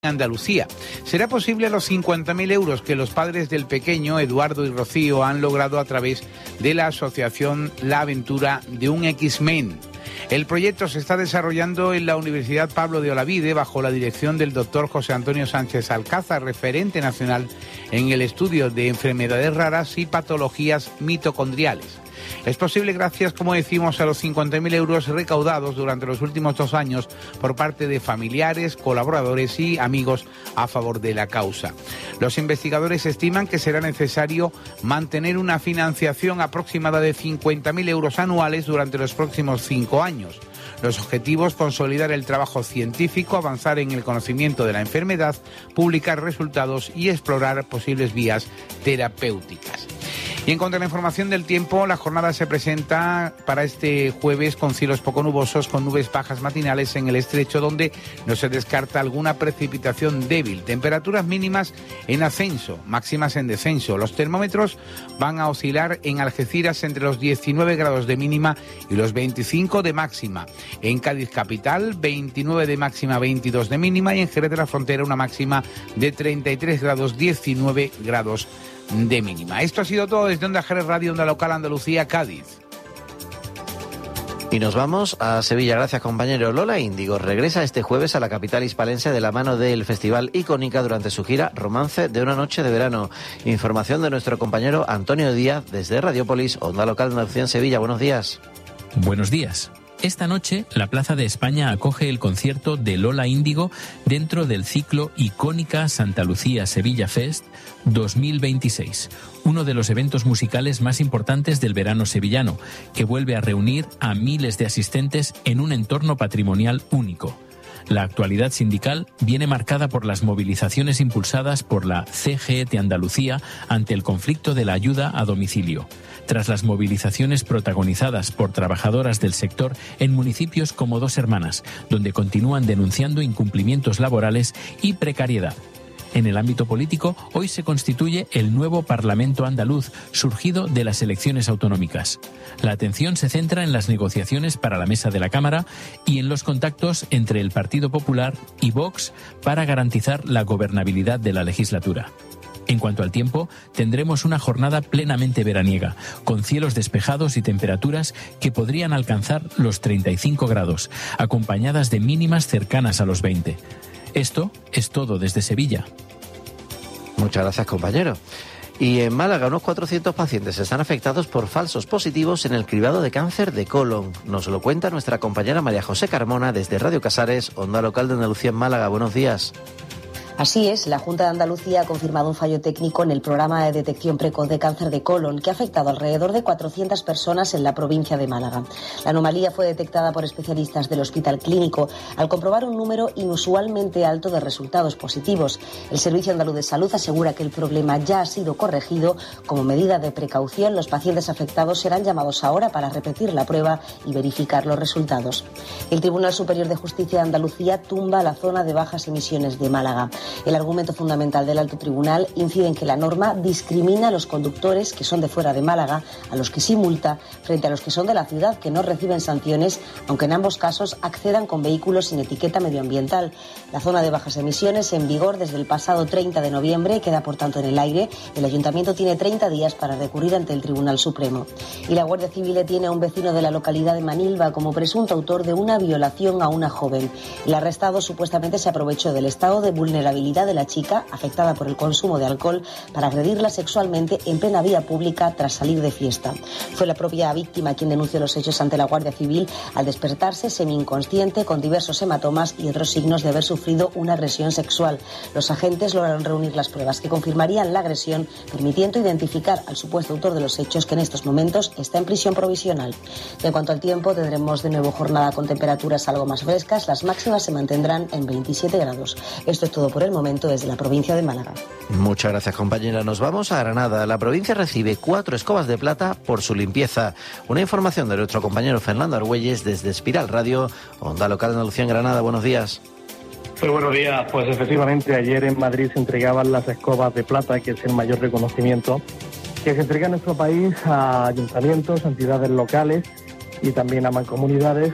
Andalucía. Será posible los 50.000 euros que los padres del pequeño, Eduardo y Rocío, han logrado a través de la asociación La Aventura de un X-Men. El proyecto se está desarrollando en la Universidad Pablo de Olavide bajo la dirección del doctor José Antonio Sánchez Alcázar, referente nacional en el estudio de enfermedades raras y patologías mitocondriales. Es posible gracias, como decimos, a los 50.000 euros recaudados durante los últimos 2 años por parte de familiares, colaboradores y amigos a favor de la causa. Los investigadores estiman que será necesario mantener una financiación aproximada de 50.000 euros anuales durante los próximos 5 años. Los objetivos: consolidar el trabajo científico, avanzar en el conocimiento de la enfermedad, publicar resultados y explorar posibles vías terapéuticas. Y en cuanto a la información del tiempo, la jornada se presenta para este jueves con cielos poco nubosos, con nubes bajas matinales en el estrecho, donde no se descarta alguna precipitación débil. Temperaturas mínimas en ascenso, máximas en descenso. Los termómetros van a oscilar en Algeciras entre los 19 grados de mínima y los 25 de máxima. En Cádiz capital, 29 de máxima, 22 de mínima, y en Jerez de la Frontera una máxima de 33 grados, 19 grados de mínima. Esto ha sido todo desde Onda Jerez Radio, Onda Local Andalucía, Cádiz. Y nos vamos a Sevilla. Gracias, compañero. Lola Índigo regresa este jueves a la capital hispalense de la mano del Festival Icónica durante su gira Romance de una noche de verano. Información de nuestro compañero Antonio Díaz desde Radiópolis, Onda Local Andalucía en Sevilla. Buenos días. Buenos días. Esta noche, la Plaza de España acoge el concierto de Lola Índigo dentro del ciclo Icónica Santa Lucía Sevilla Fest 2026, uno de los eventos musicales más importantes del verano sevillano, que vuelve a reunir a miles de asistentes en un entorno patrimonial único. La actualidad sindical viene marcada por las movilizaciones impulsadas por la CGT de Andalucía ante el conflicto de la ayuda a domicilio. Tras las movilizaciones protagonizadas por trabajadoras del sector en municipios como Dos Hermanas, donde continúan denunciando incumplimientos laborales y precariedad. En el ámbito político, hoy se constituye el nuevo Parlamento andaluz, surgido de las elecciones autonómicas. La atención se centra en las negociaciones para la mesa de la Cámara y en los contactos entre el Partido Popular y Vox para garantizar la gobernabilidad de la legislatura. En cuanto al tiempo, tendremos una jornada plenamente veraniega, con cielos despejados y temperaturas que podrían alcanzar los 35 grados, acompañadas de mínimas cercanas a los 20. Esto es todo desde Sevilla. Muchas gracias, compañero. Y en Málaga, unos 400 pacientes están afectados por falsos positivos en el cribado de cáncer de colon. Nos lo cuenta nuestra compañera María José Carmona desde Radio Casares, Onda Local de Andalucía en Málaga. Buenos días. Así es, la Junta de Andalucía ha confirmado un fallo técnico en el programa de detección precoz de cáncer de colon que ha afectado alrededor de 400 personas en la provincia de Málaga. La anomalía fue detectada por especialistas del Hospital Clínico al comprobar un número inusualmente alto de resultados positivos. El Servicio Andaluz de Salud asegura que el problema ya ha sido corregido. Como medida de precaución, los pacientes afectados serán llamados ahora para repetir la prueba y verificar los resultados. El Tribunal Superior de Justicia de Andalucía tumba la zona de bajas emisiones de Málaga. El argumento fundamental del Alto Tribunal incide en que la norma discrimina a los conductores que son de fuera de Málaga, a los que sí multa, frente a los que son de la ciudad, que no reciben sanciones, aunque en ambos casos accedan con vehículos sin etiqueta medioambiental. La zona de bajas emisiones, en vigor desde el pasado 30 de noviembre, queda por tanto en el aire. El Ayuntamiento tiene 30 días para recurrir ante el Tribunal Supremo. Y la Guardia Civil detiene a un vecino de la localidad de Manilva como presunto autor de una violación a una joven. El arrestado supuestamente se aprovechó del estado de vulnerabilidad de la chica, afectada por el consumo de alcohol, para agredirla sexualmente en plena vía pública tras salir de fiesta. Fue la propia víctima quien denunció los hechos ante la Guardia Civil al despertarse semi-inconsciente con diversos hematomas y otros signos de haber sufrido una agresión sexual. Los agentes lograron reunir las pruebas que confirmarían la agresión, permitiendo identificar al supuesto autor de los hechos, que en estos momentos está en prisión provisional. Y en cuanto al tiempo, tendremos de nuevo jornada con temperaturas algo más frescas. Las máximas se mantendrán en 27 grados. Esto es todo por el momento desde la provincia de Málaga. Muchas gracias, compañera. Nos vamos a Granada. La provincia recibe 4 escobas de plata por su limpieza. Una información de nuestro compañero Fernando Argüelles desde Espiral Radio, Onda Local de Andalucía en Granada. Buenos días. Muy buenos días. Pues efectivamente, ayer en Madrid se entregaban las escobas de plata, que es el mayor reconocimiento que se entrega en nuestro país a ayuntamientos, a entidades locales y también a mancomunidades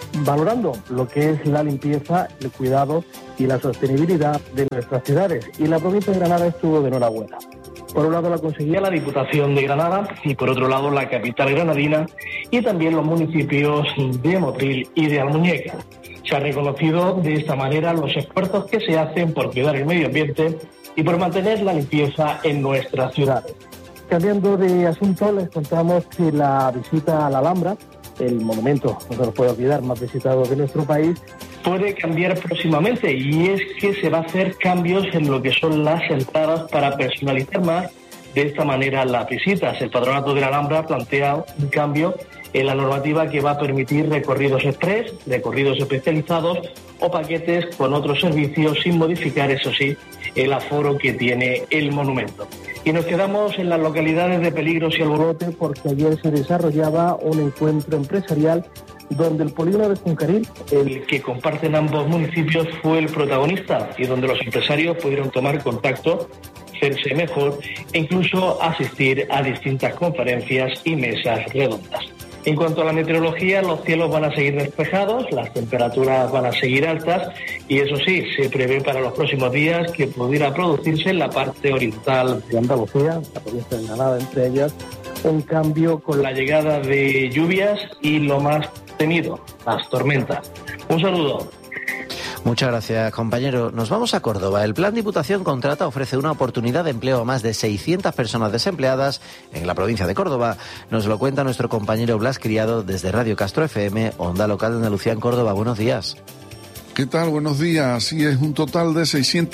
valorando lo que es la limpieza, el cuidado y la sostenibilidad de nuestras ciudades. Y la provincia de Granada estuvo de enhorabuena. Por un lado la conseguía la Diputación de Granada y por otro lado la capital granadina y también los municipios de Motril y de Almuñécar. Se ha reconocido de esta manera los esfuerzos que se hacen por cuidar el medio ambiente y por mantener la limpieza en nuestras ciudades. Cambiando de asunto, les contamos que la visita a la Alhambra, el monumento, no se nos puede olvidar, más visitado de nuestro país, puede cambiar próximamente, y es que se va a hacer cambios en lo que son las entradas para personalizar más de esta manera las visitas. El Patronato de la Alhambra plantea un cambio en la normativa que va a permitir recorridos express, recorridos especializados o paquetes con otros servicios sin modificar, eso sí, el aforo que tiene el monumento. Y nos quedamos en las localidades de Peligros y Alborote porque ayer se desarrollaba un encuentro empresarial donde el polígono de Juncaril, el que comparten ambos municipios, fue el protagonista y donde los empresarios pudieron tomar contacto, hacerse mejor e incluso asistir a distintas conferencias y mesas redondas. En cuanto a la meteorología, los cielos van a seguir despejados, las temperaturas van a seguir altas y eso sí, se prevé para los próximos días que pudiera producirse en la parte oriental de Andalucía, la provincia de Granada entre ellas, un cambio con la llegada de lluvias y lo más temido, las tormentas. Un saludo. Muchas gracias, compañero. Nos vamos a Córdoba. El Plan Diputación Contrata ofrece una oportunidad de empleo a más de 600 personas desempleadas en la provincia de Córdoba. Nos lo cuenta nuestro compañero Blas Criado desde Radio Castro FM, Onda Local de Andalucía en Córdoba. Buenos días. ¿Qué tal? Buenos días. Así es, un total de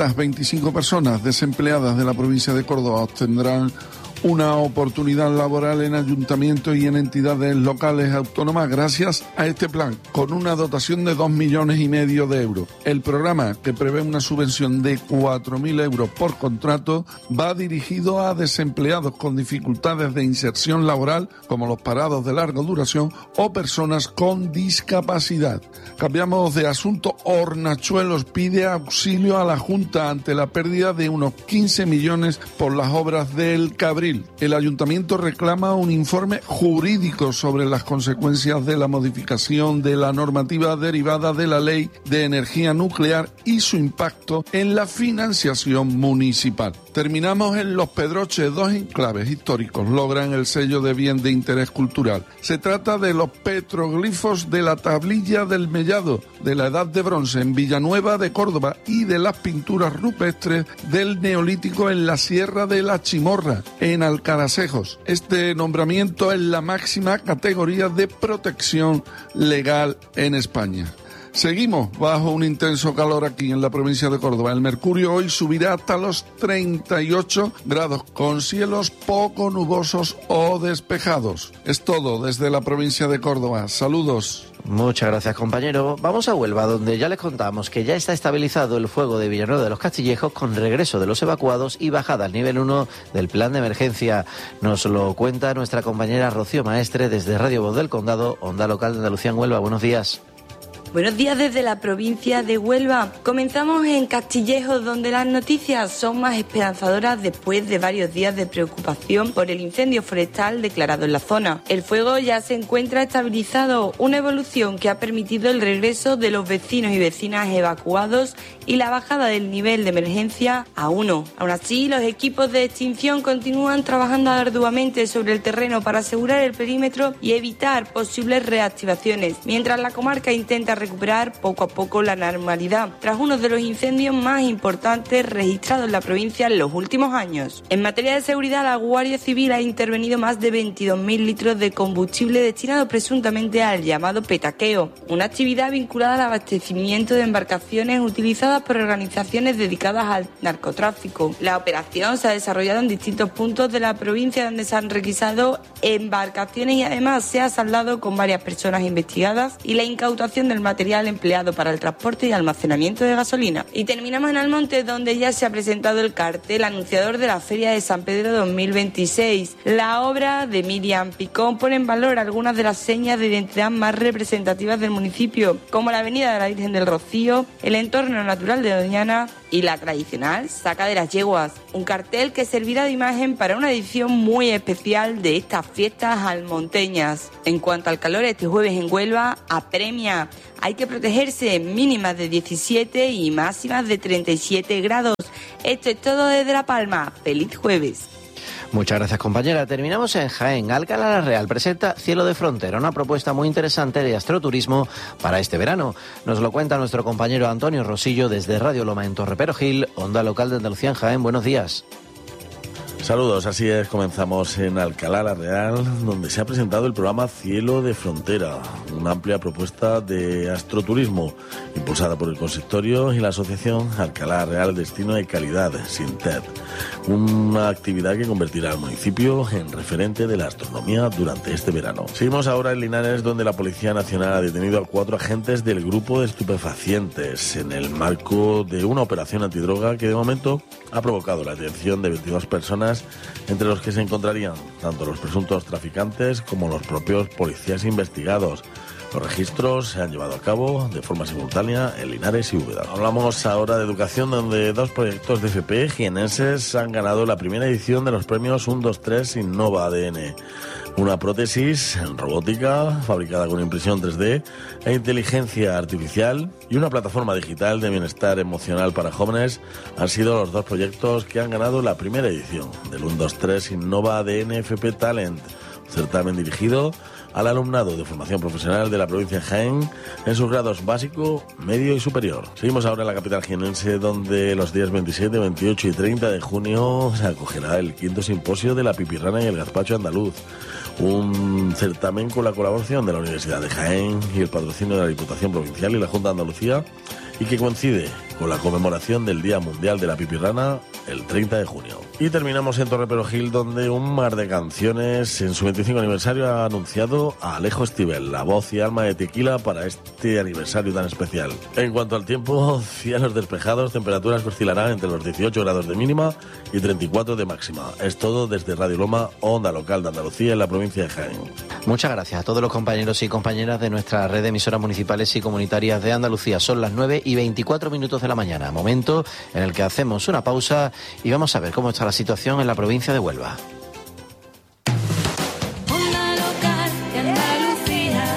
625 personas desempleadas de la provincia de Córdoba obtendrán una oportunidad laboral en ayuntamientos y en entidades locales autónomas gracias a este plan, con una dotación de 2,5 millones de euros. El programa, que prevé una subvención de 4.000 euros por contrato, va dirigido a desempleados con dificultades de inserción laboral, como los parados de larga duración o personas con discapacidad. Cambiamos de asunto. Hornachuelos pide auxilio a la Junta ante la pérdida de unos 15 millones por las obras del Cabril. El ayuntamiento reclama un informe jurídico sobre las consecuencias de la modificación de la normativa derivada de la Ley de Energía Nuclear y su impacto en la financiación municipal. Terminamos en Los Pedroches. 2 enclaves históricos logran el sello de bien de interés cultural. Se trata de los petroglifos de la tablilla del Mellado de la Edad de Bronce en Villanueva de Córdoba y de las pinturas rupestres del Neolítico en la Sierra de la Chimorra, en Alcaracejos. Este nombramiento es la máxima categoría de protección legal en España. Seguimos bajo un intenso calor aquí en la provincia de Córdoba. El mercurio hoy subirá hasta los 38 grados, con cielos poco nubosos o despejados. Es todo desde la provincia de Córdoba. Saludos. Muchas gracias, compañero. Vamos a Huelva, donde ya les contamos que ya está estabilizado el fuego de Villanueva de los Castillejos con regreso de los evacuados y bajada al nivel 1 del plan de emergencia. Nos lo cuenta nuestra compañera Rocío Maestre desde Radio Voz del Condado, Onda Local de Andalucía en Huelva. Buenos días. Buenos días desde la provincia de Huelva. Comenzamos en Castillejos, donde las noticias son más esperanzadoras después de varios días de preocupación por el incendio forestal declarado en la zona. El fuego ya se encuentra estabilizado, una evolución que ha permitido el regreso de los vecinos y vecinas evacuados y la bajada del nivel de emergencia a 1. Aún así, los equipos de extinción continúan trabajando arduamente sobre el terreno para asegurar el perímetro y evitar posibles reactivaciones, mientras la comarca intenta recuperar poco a poco la normalidad, tras uno de los incendios más importantes registrados en la provincia en los últimos años. En materia de seguridad, la Guardia Civil ha intervenido más de 22.000 litros de combustible destinado presuntamente al llamado petaqueo, una actividad vinculada al abastecimiento de embarcaciones utilizadas por organizaciones dedicadas al narcotráfico. La operación se ha desarrollado en distintos puntos de la provincia donde se han requisado embarcaciones y además se ha saldado con varias personas investigadas y la incautación del material empleado para el transporte y almacenamiento de gasolina. Y terminamos en Almonte, donde ya se ha presentado el cartel anunciador de la Feria de San Pedro 2026. La obra de Miriam Picón pone en valor algunas de las señas de identidad más representativas del municipio, como la Avenida de la Virgen del Rocío, el entorno natural de Doñana y la tradicional Saca de las Yeguas, un cartel que servirá de imagen para una edición muy especial de estas fiestas almonteñas. En cuanto al calor este jueves en Huelva, apremia. Hay que protegerse, mínimas de 17 y máximas de 37 grados. Esto es todo desde La Palma. ¡Feliz jueves! Muchas gracias, compañera. Terminamos en Jaén. Alcalá la Real presenta Cielo de Frontera, una propuesta muy interesante de astroturismo para este verano. Nos lo cuenta nuestro compañero Antonio Rosillo desde Radio Loma en Torre Perojil, Onda Local de Andalucía en Jaén. Buenos días. Saludos, así es, comenzamos en Alcalá la Real, donde se ha presentado el programa Cielo de Frontera, una amplia propuesta de astroturismo impulsada por el consistorio y la asociación Alcalá Real Destino de Calidad, SINTED, una actividad que convertirá al municipio en referente de la astronomía durante este verano. Seguimos ahora en Linares, donde la Policía Nacional ha detenido a 4 agentes del grupo de estupefacientes en el marco de una operación antidroga que de momento ha provocado la detención de 22 personas, entre los que se encontrarían tanto los presuntos traficantes como los propios policías investigados. Los registros se han llevado a cabo de forma simultánea en Linares y Úbeda. Hablamos ahora de educación, donde 2 proyectos de FP jienenses han ganado la primera edición de los premios 1, 2, 3 Innova ADN. Una prótesis en robótica fabricada con impresión 3D e inteligencia artificial y una plataforma digital de bienestar emocional para jóvenes han sido los 2 proyectos que han ganado la primera edición del 1, 2, 3 Innova ADN FP Talent, un certamen dirigido al alumnado de formación profesional de la provincia de Jaén en sus grados básico, medio y superior. Seguimos ahora en la capital jienense, donde los días 27, 28 y 30 de junio se acogerá el 5º simposio de la pipirrana y el gazpacho andaluz, un certamen con la colaboración de la Universidad de Jaén y el patrocinio de la Diputación Provincial y la Junta de Andalucía, y que coincide con la conmemoración del Día Mundial de la Pipirrana el 30 de junio. Y terminamos en Torre Perojil, donde un mar de canciones en su 25 aniversario ha anunciado a Alejo Stivel, la voz y alma de Tequila para este aniversario tan especial. En cuanto al tiempo, cielos despejados, temperaturas que oscilarán entre los 18 grados de mínima y 34 de máxima. Es todo desde Radio Loma, Onda Local de Andalucía en la provincia de Jaén. Muchas gracias a todos los compañeros y compañeras de nuestra red de emisoras municipales y comunitarias de Andalucía. Son las 9:24 de la mañana, momento en el que hacemos una pausa y vamos a ver cómo está la situación en la provincia de Huelva. Onda Local de Andalucía.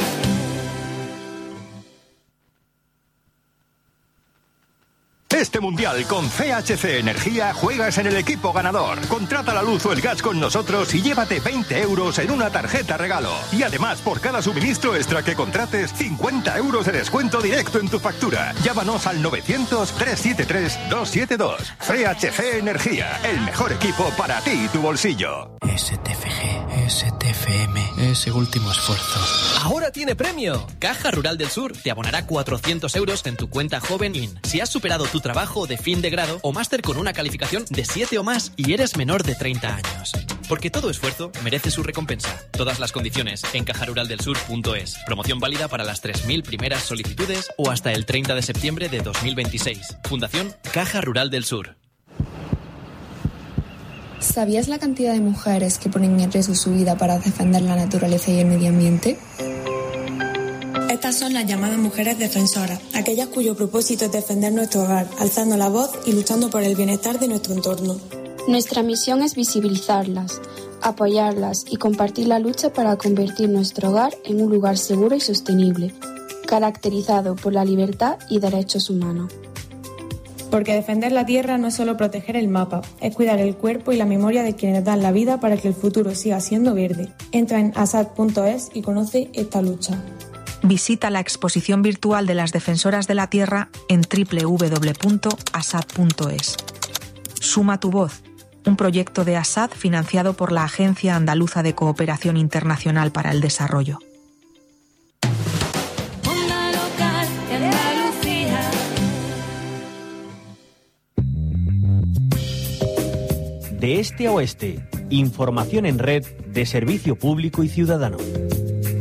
Este mundial con CHC Energía juegas en el equipo ganador. Contrata la luz o el gas con nosotros y llévate 20 euros en una tarjeta regalo. Y además, por cada suministro extra que contrates, 50 euros de descuento directo en tu factura. Llámanos al 900-373-272. CHC Energía, el mejor equipo para ti y tu bolsillo. STFG, STFM, ese último esfuerzo. Ahora tiene premio. Caja Rural del Sur te abonará 400 euros en tu cuenta Joven In. Si has superado tu trabajo de fin de grado o máster con una calificación de 7 o más y eres menor de 30 años. Porque todo esfuerzo merece su recompensa. Todas las condiciones en cajaruraldelsur.es. Promoción válida para las 3.000 primeras solicitudes o hasta el 30 de septiembre de 2026. Fundación Caja Rural del Sur. ¿Sabías la cantidad de mujeres que ponen en riesgo su vida para defender la naturaleza y el medio ambiente? Estas son las llamadas mujeres defensoras, aquellas cuyo propósito es defender nuestro hogar, alzando la voz y luchando por el bienestar de nuestro entorno. Nuestra misión es visibilizarlas, apoyarlas y compartir la lucha para convertir nuestro hogar en un lugar seguro y sostenible, caracterizado por la libertad y derechos humanos. Porque defender la tierra no es solo proteger el mapa, es cuidar el cuerpo y la memoria de quienes dan la vida para que el futuro siga siendo verde. Entra en asad.es y conoce esta lucha. Visita la exposición virtual de las defensoras de la tierra en www.asad.es. Suma tu voz, un proyecto de ASAD financiado por la Agencia Andaluza de Cooperación Internacional para el Desarrollo. Onda Local de Andalucía. De este a oeste, información en red de servicio público y ciudadano.